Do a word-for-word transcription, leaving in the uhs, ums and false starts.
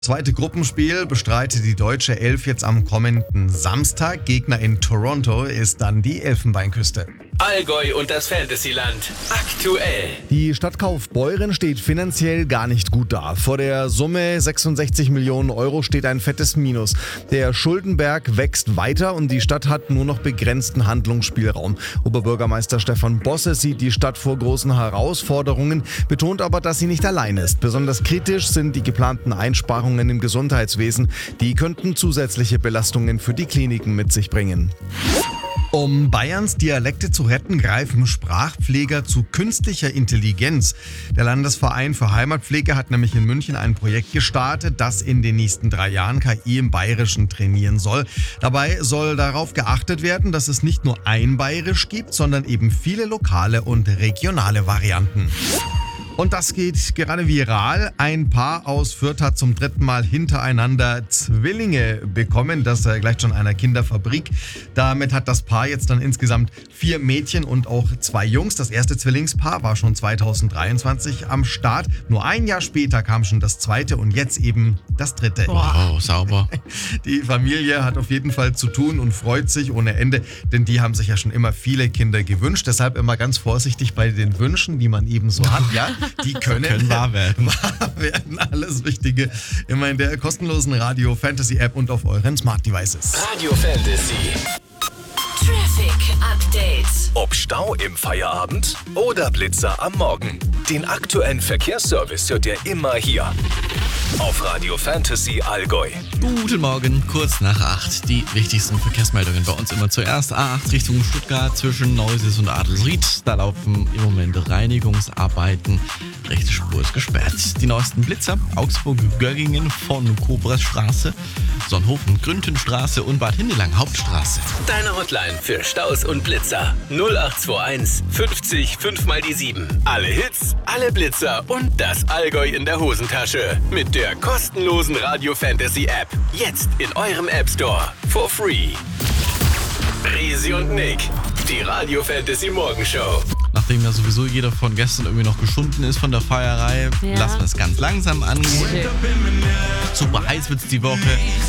Zweite Gruppenspiel bestreitet die deutsche Elf jetzt am kommenden Samstag. Gegner in Toronto ist dann die Elfenbeinküste. Allgäu und das Fantasyland. Aktuell. Die Stadt Kaufbeuren steht finanziell gar nicht gut da. Vor der Summe sechsundsechzig Millionen Euro steht ein fettes Minus. Der Schuldenberg wächst weiter und die Stadt hat nur noch begrenzten Handlungsspielraum. Oberbürgermeister Stefan Bosse sieht die Stadt vor großen Herausforderungen, betont aber, dass sie nicht allein ist. Besonders kritisch sind die geplanten Einsparungen im Gesundheitswesen. Die könnten zusätzliche Belastungen für die Kliniken mit sich bringen. Um Bayerns Dialekte zu retten, greifen Sprachpfleger zu künstlicher Intelligenz. Der Landesverein für Heimatpflege hat nämlich in München ein Projekt gestartet, das in den nächsten drei Jahren K I im Bayerischen trainieren soll. Dabei soll darauf geachtet werden, dass es nicht nur ein Bayerisch gibt, sondern eben viele lokale und regionale Varianten. Und das geht gerade viral. Ein Paar aus Fürth hat zum dritten Mal hintereinander Zwillinge bekommen. Das äh, gleicht schon einer Kinderfabrik. Damit hat das Paar jetzt dann insgesamt vier Mädchen und auch zwei Jungs. Das erste Zwillingspaar war schon zweitausenddreiundzwanzig am Start. Nur ein Jahr später kam schon das zweite und jetzt eben das dritte. Wow, sauber. Die Familie hat auf jeden Fall zu tun und freut sich ohne Ende, denn die haben sich ja schon immer viele Kinder gewünscht. Deshalb immer ganz vorsichtig bei den Wünschen, die man eben so hat. Ja, die können, können wahr werden. Wahr werden. Alles Wichtige immer in der kostenlosen Radio Fantasy App und auf euren Smart Devices. Radio Fantasy. Traffic Update. Ob Stau im Feierabend oder Blitzer am Morgen. Den aktuellen Verkehrsservice hört ihr immer hier. Auf Radio Fantasy Allgäu. Guten Morgen, kurz nach acht. Die wichtigsten Verkehrsmeldungen bei uns immer zuerst. A acht Richtung Stuttgart zwischen Neuses und Adelsried. Da laufen im Moment Reinigungsarbeiten. Rechte Spur ist gesperrt. Die neuesten Blitzer: Augsburg-Göggingen von Kobrasstraße, Sonnhofen, Grüntenstraße und Bad Hindelang Hauptstraße. Deine Hotline für Staus und Blitzer. null acht zwei eins fünfzig fünf mal die sieben. Alle Hits, alle Blitzer und das Allgäu in der Hosentasche. Mit der kostenlosen Radio Fantasy App. Jetzt in eurem App Store. For free. Risi und Nick. Die Radio Fantasy Morgenshow. Nachdem ja sowieso jeder von gestern irgendwie noch geschunden ist von der Feierei, Ja. lassen wir es ganz langsam angehen. Okay. Super heiß wird's die Woche.